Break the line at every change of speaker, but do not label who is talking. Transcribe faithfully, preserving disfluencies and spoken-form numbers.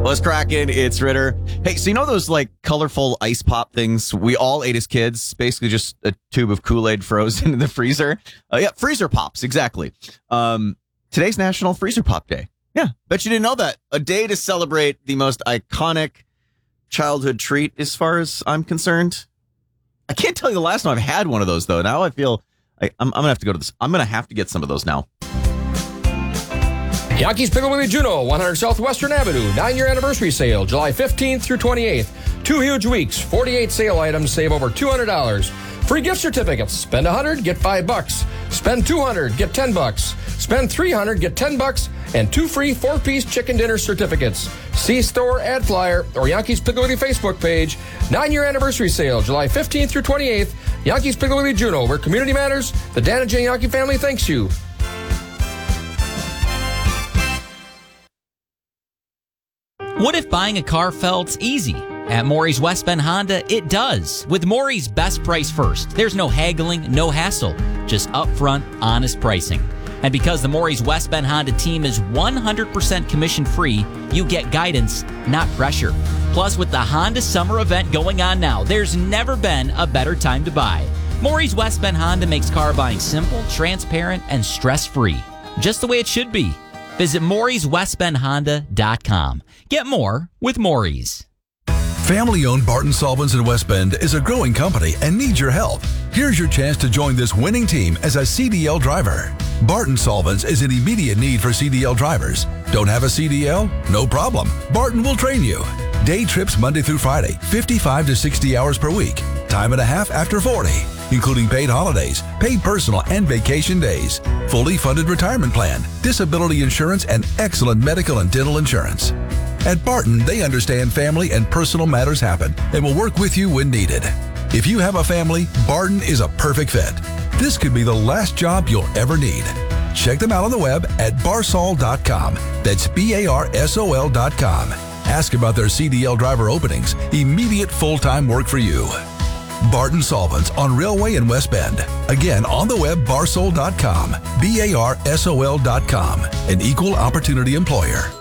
What's cracking? It's Ritter. Hey, so you know those like colorful ice pop things we all ate as kids? Basically just a tube of Kool-Aid frozen in the freezer. Uh, yeah, freezer pops, exactly. Um, today's National Freezer Pop Day. Yeah, bet you didn't know that. A day to celebrate the most iconic childhood treat as far as I'm concerned. I can't tell you the last time I've had one of those, though. Now I feel I, I'm, I'm going to have to go to this. I'm going to have to get some of those now.
Yankees Piggly Wiggly Juneau, one hundred Southwestern Avenue, nine-year anniversary sale, July fifteenth through twenty-eighth. Two huge weeks, forty-eight sale items, save over two hundred dollars. Free gift certificates. Spend one hundred, get five bucks. Spend two hundred, get ten bucks. Spend three hundred, get ten bucks, and two free four-piece chicken dinner certificates. See store ad flyer or Yankees Piggly Wiggly Facebook page. Nine-year anniversary sale, July fifteenth through twenty-eighth. Yankees Piggly Wiggly Juneau, where community matters. The Dan and Jay Yankee family thanks you.
What if buying a car felt easy? At Maury's West Bend Honda, it does. With Maury's Best Price First, there's no haggling, no hassle, just upfront, honest pricing. And because the Maury's West Bend Honda team is one hundred percent commission-free, you get guidance, not pressure. Plus, with the Honda Summer event going on now, there's never been a better time to buy. Maury's West Bend Honda makes car buying simple, transparent, and stress-free. Just the way it should be. Visit Maury's West Bend Honda dot com. Get more with Maury's.
Family-owned Barton Solvents in West Bend is a growing company and needs your help. Here's your chance to join this winning team as a C D L driver. Barton Solvents is in immediate need for C D L drivers. Don't have a C D L? No problem. Barton will train you. Day trips Monday through Friday, fifty-five to sixty hours per week. Time and a half after forty, including paid holidays, paid personal and vacation days, fully funded retirement plan, disability insurance, and excellent medical and dental insurance. At Barton, they understand family and personal matters happen and will work with you when needed. If you have a family, Barton is a perfect fit. This could be the last job you'll ever need. Check them out on the web at barsol dot com. That's B A R S O L dot com. Ask about their C D L driver openings. Immediate full-time work for you. Barton Solvents on Railway in West Bend. Again, on the web, barsol dot com. B A R S O L dot com. An equal opportunity employer.